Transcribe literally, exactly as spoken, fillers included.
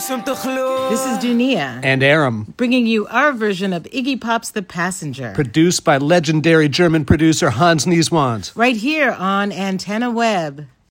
This is Dunia. And Aram. Bringing you our version of Iggy Pop's The Passenger. Produced by legendary German producer Hans Nieswans. Right here on Antenna Web.